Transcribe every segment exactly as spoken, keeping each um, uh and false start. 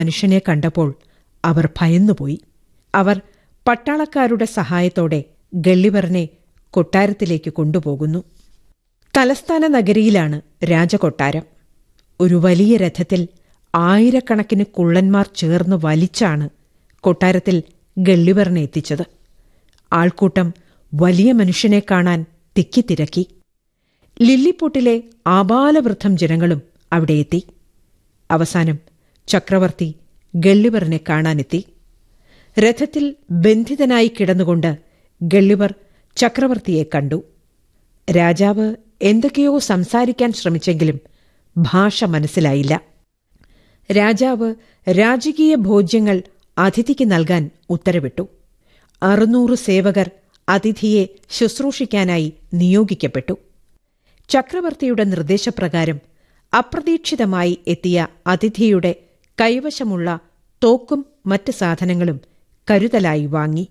മനുഷ്യനെ കണ്ടപ്പോൾ അവർ ഭയന്നുപോയി. അവർ പട്ടാളക്കാരുടെ സഹായത്തോടെ ഗള്ളിവറിനെ കൊട്ടാരത്തിലേക്ക് കൊണ്ടുപോകുന്നു. തലസ്ഥാന നഗരിയിലാണ് രാജകൊട്ടാരം. ഒരു വലിയ രഥത്തിൽ ആയിരക്കണക്കിന് കുള്ളന്മാർ ചേർന്ന് വലിച്ചാണ് കൊട്ടാരത്തിൽ ഗള്ളിവറിനെ എത്തിച്ചത്. ആൾക്കൂട്ടം വലിയ മനുഷ്യനെ കാണാൻ തിക്കിത്തിരക്കി. ലില്ലിപൂട്ടിലെ ആബാലവൃദ്ധം ജനങ്ങളും അവിടെ എത്തി. അവസാനം ചക്രവർത്തി ഗള്ളിവറിനെ കാണാനെത്തി. രഥത്തിൽ ബന്ധിതനായി കിടന്നുകൊണ്ട് ഗള്ളിവർ ചക്രവർത്തിയെ കണ്ടു. രാജാവ് എന്തൊക്കെയോ സംസാരിക്കാൻ ശ്രമിച്ചെങ്കിലും ഭാഷ മനസ്സിലായില്ല. രാജാവ് രാജകീയ ഭോജ്യങ്ങൾ അതിഥിക്ക് നൽകാൻ ഉത്തരവിട്ടു. അറുന്നൂറ് സേവകർ അതിഥിയെ ശുശ്രൂഷിക്കാനായി നിയോഗിക്കപ്പെട്ടു. ചക്രവർത്തിയുടെ നിർദ്ദേശപ്രകാരം അപ്രതീക്ഷിതമായി എത്തിയ അതിഥിയുടെ കൈവശമുള്ള തോക്കും മറ്റ് സാധനങ്ങളും കരുതലായി വാങ്ങി.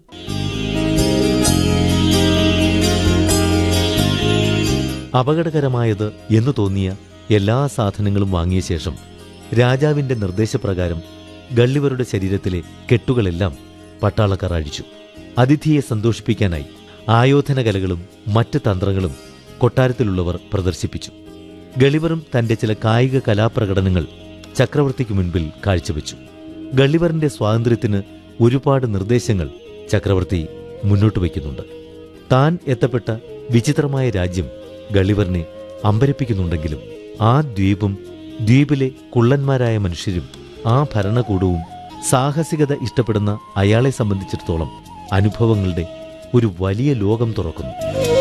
അപകടകരമായത് എന്നു തോന്നിയ എല്ലാ സാധനങ്ങളും വാങ്ങിയ ശേഷം രാജാവിന്റെ നിർദ്ദേശപ്രകാരം ഗള്ളിവരുടെ ശരീരത്തിലെ കെട്ടുകളെല്ലാം പട്ടാളക്കാർ അഴിച്ചു. അതിഥിയെ സന്തോഷിപ്പിക്കാനായി ആയോധന കലകളും മറ്റ് തന്ത്രങ്ങളും കൊട്ടാരത്തിലുള്ളവർ പ്രദർശിപ്പിച്ചു. ഗള്ളിവറും തന്റെ ചില കായിക കലാപ്രകടനങ്ങൾ ചക്രവർത്തിക്ക് മുൻപിൽ കാഴ്ചവെച്ചു. ഗള്ളിവറിന്റെ സ്വാതന്ത്ര്യത്തിന് ഒരുപാട് നിർദ്ദേശങ്ങൾ ചക്രവർത്തി മുന്നോട്ട് വയ്ക്കുന്നുണ്ട്. താൻ എത്തപ്പെട്ട വിചിത്രമായ രാജ്യം ഗള്ളിവറിനെ അമ്പരപ്പിക്കുന്നുണ്ടെങ്കിലും ആ ദ്വീപും ദ്വീപിലെ കുള്ളന്മാരായ മനുഷ്യരും ആ ഭരണകൂടവും സാഹസികത ഇഷ്ടപ്പെടുന്ന അയാളെ സംബന്ധിച്ചിടത്തോളം അനുഭവങ്ങളുടെ ഒരു വലിയ ലോകം തുറക്കുന്നു.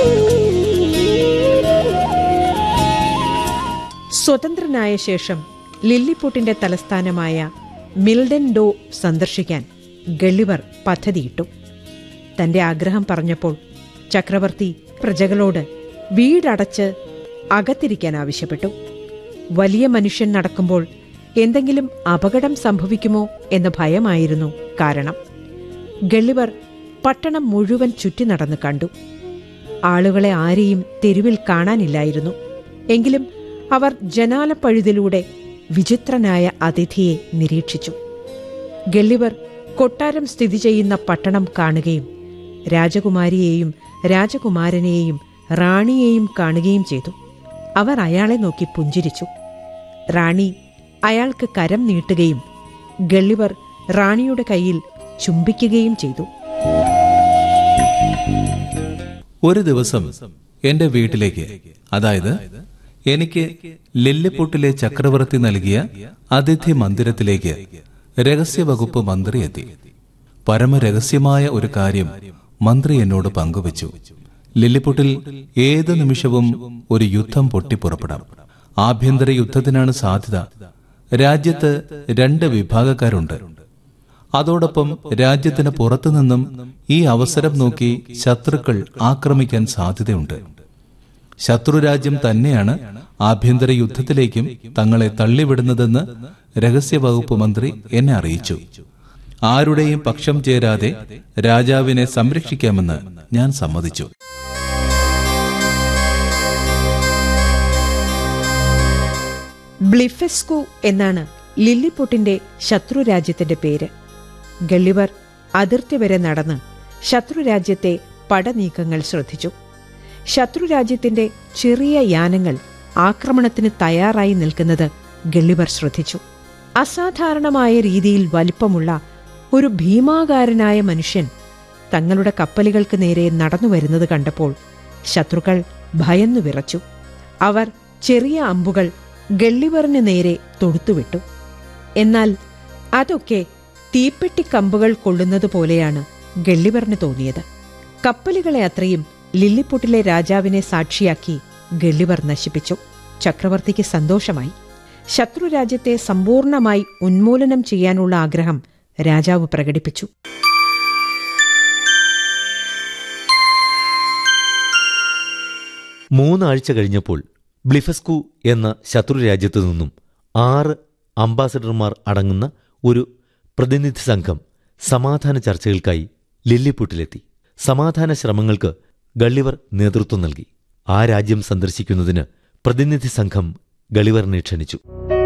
സ്വതന്ത്രനായ ശേഷം ലില്ലിപൂട്ടിന്റെ തലസ്ഥാനമായ മിൽഡൻ ഡോ സന്ദർശിക്കാൻ ഗള്ളിവർ പദ്ധതിയിട്ടു. തന്റെ ആഗ്രഹം പറഞ്ഞപ്പോൾ ചക്രവർത്തി പ്രജകളോട് വീടടച്ച് അകത്തിരിക്കാൻ ആവശ്യപ്പെട്ടു. വലിയ മനുഷ്യൻ നടക്കുമ്പോൾ എന്തെങ്കിലും അപകടം സംഭവിക്കുമോ എന്ന ഭയമായിരുന്നു കാരണം. ഗള്ളിവർ പട്ടണം മുഴുവൻ ചുറ്റി നടന്നു കണ്ടു. ആളുകളെ ആരെയും തെരുവിൽ കാണാനില്ലായിരുന്നു. എങ്കിലും അവർ ജനാലപ്പഴുതിലൂടെ വിചിത്രനായ അതിഥിയെ നിരീക്ഷിച്ചു. ഗള്ളിവർ കൊട്ടാരം സ്ഥിതി ചെയ്യുന്ന പട്ടണം കാണുകയും രാജകുമാരിയെയും രാജകുമാരനെയും റാണിയെയും കാണുകയും ചെയ്തു. അവർ അയാളെ നോക്കി പുഞ്ചിരിച്ചു. റാണി അയാൾക്ക് കരം നീട്ടുകയും ഗള്ളിവർ റാണിയുടെ കയ്യിൽ ചുംബിക്കുകയും ചെയ്തു. ഒരു ദിവസം എന്റെ വീട്ടിലേക്ക്, അതായത് എനിക്ക് ലില്ലിപൂട്ടിലെ ചക്രവർത്തി നൽകിയ അതിഥി മന്ദിരത്തിലേക്ക് രഹസ്യവകുപ്പ് മന്ത്രി എത്തി. പരമരഹസ്യമായ ഒരു കാര്യം മന്ത്രി എന്നോട് പങ്കുവച്ചു. ലില്ലിപൂട്ടിൽ ഏത് നിമിഷവും ഒരു യുദ്ധം പൊട്ടിപ്പുറപ്പെടാം. ആഭ്യന്തര യുദ്ധത്തിനാണ് സാധ്യത. രാജ്യത്ത് രണ്ട് വിഭാഗക്കാരുണ്ട്. അതോടൊപ്പം രാജ്യത്തിന് പുറത്തുനിന്നും ഈ അവസരം നോക്കി ശത്രുക്കൾ ആക്രമിക്കാൻ സാധ്യതയുണ്ട്. ശത്രുരാജ്യം തന്നെയാണ് ആഭ്യന്തര യുദ്ധത്തിലേക്കും തങ്ങളെ തള്ളിവിടുന്നതെന്ന് രഹസ്യവകുപ്പ് മന്ത്രി എന്നെ അറിയിച്ചു. ആരുടെയും പക്ഷം ചേരാതെ രാജാവിനെ സംരക്ഷിക്കാമെന്ന് ഞാൻ സമ്മതിച്ചു. ബ്ലിഫെസ്കു എന്നാണ് ലില്ലിപൂട്ടിന്റെ ശത്രുരാജ്യത്തിന്റെ പേര്. ഗള്ളിവർ അതിർത്തി വരെ നടന്ന് ശത്രുരാജ്യത്തെ പടനീക്കങ്ങൾ ശ്രദ്ധിച്ചു. ശത്രുരാജ്യത്തിന്റെ ചെറിയ യാനങ്ങൾ ആക്രമണത്തിന് തയ്യാറായി നിൽക്കുന്നത് ഗള്ളിവർ ശ്രദ്ധിച്ചു. അസാധാരണമായ രീതിയിൽ വലിപ്പമുള്ള ഒരു ഭീമാകാരനായ മനുഷ്യൻ തങ്ങളുടെ കപ്പലുകൾക്ക് നേരെ നടന്നുവരുന്നത് കണ്ടപ്പോൾ ശത്രുക്കൾ ഭയന്നു വിറച്ചു. അവർ ചെറിയ അമ്പുകൾ ഗള്ളിവറിന് നേരെ തൊടുത്തുവിട്ടു. എന്നാൽ അതൊക്കെ തീപ്പെട്ടിക്കമ്പുകൾ കൊള്ളുന്നത് പോലെയാണ് ഗള്ളിവറിന് തോന്നിയത്. കപ്പലുകളെ അത്രയും ലില്ലിപൂട്ടിലെ രാജാവിനെ സാക്ഷിയാക്കി ഗള്ളിവർ നശിപ്പിച്ചു. ചക്രവർത്തിക്ക് സന്തോഷമായി. ശത്രുരാജ്യത്തെ സമ്പൂർണമായി ഉന്മൂലനം ചെയ്യാനുള്ള ആഗ്രഹം രാജാവ് പ്രകടിപ്പിച്ചു. മൂന്നാഴ്ച കഴിഞ്ഞപ്പോൾ ബ്ലിഫെസ്കു എന്ന ശത്രുരാജ്യത്തു നിന്നും ആറ് അംബാസഡർമാർ അടങ്ങുന്ന ഒരു പ്രതിനിധി സംഘം സമാധാന ചർച്ചകൾക്കായി ലില്ലിപൂട്ടിലെത്തി. സമാധാന ശ്രമങ്ങൾക്ക് ഗള്ളിവർ നേതൃത്വം നൽകി. ആ രാജ്യം സന്ദർശിക്കുന്നതിന് പ്രതിനിധി സംഘം ഗള്ളിവറിനെ ക്ഷണിച്ചു.